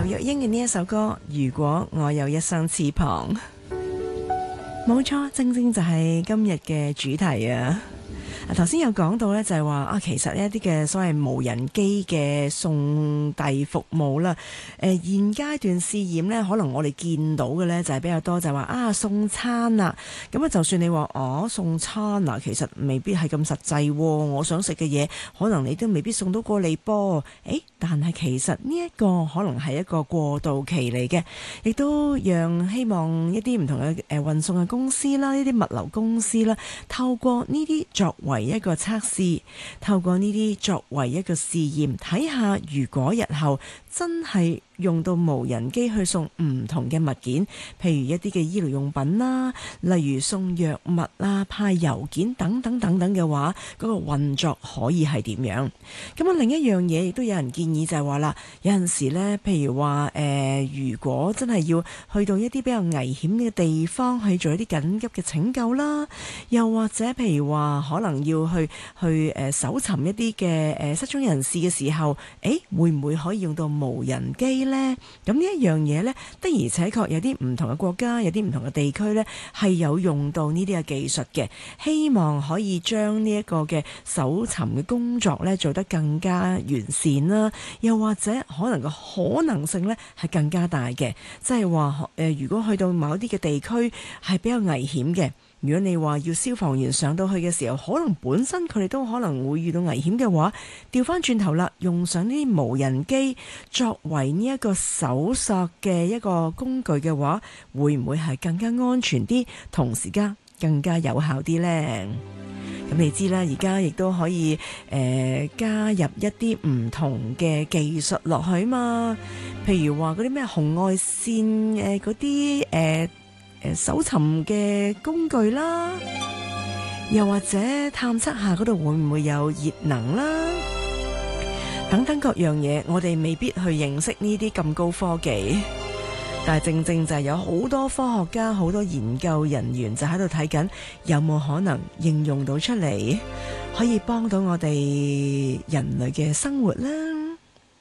劉若英嘅呢一首歌《如果我有一雙翅膀》，冇錯，正正就係今日嘅主題啊！頭先有講到呢，就係話其實呢一啲嘅所謂無人機嘅送遞服務啦，現階段試驗呢，可能我哋見到嘅呢，就係比較多，就係話送餐啊，咁就算你話送餐啊，其實未必係咁實際喎。我想食嘅嘢，可能你都未必送到過嚟噃。但係其實呢一個可能係一個過渡期嚟嘅，亦都讓希望一啲唔同嘅運送嘅公司啦，呢啲物流公司啦，透過呢啲作為一個測試，透過呢啲作為一個試驗，睇下如果日後真係用到無人機去送唔同嘅物件，譬如一啲嘅醫療用品啦，例如送藥物啊、派郵件等等等等嘅話，嗰個運作可以係點樣？咁另一樣嘢亦都有人建議就係話啦，有陣時呢，譬如話如果真係要去到一啲比較危險嘅地方去做一啲緊急嘅拯救啦，又或者譬如話可能要去搜尋一啲嘅失蹤人士嘅時候，會唔會可以用到無人機呢？咁呢一樣嘢呢，的而且確有啲唔同嘅國家，有啲唔同嘅地區呢，係有用到呢啲嘅技術嘅，希望可以將呢一個嘅搜尋嘅工作呢做得更加完善啦，又或者可能個可能性呢係更加大嘅，即係話如果去到某一啲嘅地區係比較危險嘅。如果你話要消防員上到去嘅時候，可能本身佢哋都可能會遇到危險嘅話，調翻轉頭啦，用上呢啲無人機作為呢一個搜索嘅一個工具嘅話，會唔會係更加安全啲，同時間更加有效啲呢？咁你知啦，而家亦都可以加入一啲唔同嘅技術落去嘛，譬如話嗰啲咩紅外線嗰啲搜尋嘅工具啦，又或者探測下嗰度會唔會有熱能啦，等等各樣嘢，我哋未必去認識呢啲咁高科技，但係正正就係有好多科學家、好多研究人員就喺度睇緊有冇可能應用到出嚟，可以幫到我哋人類嘅生活啦。